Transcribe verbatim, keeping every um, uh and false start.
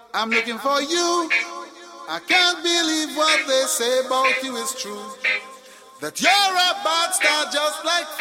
I'm looking for you. I can't believe what they say about you is true. That you're a bad star just like